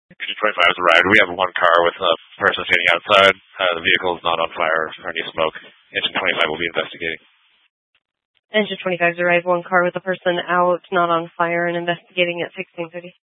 Engine 25 has arrived. We have one car with a person standing outside. The vehicle is not on fire or any smoke. Engine 25 will be investigating. Engine 25 has arrived. One car with a person out, not on fire, and investigating at 1630.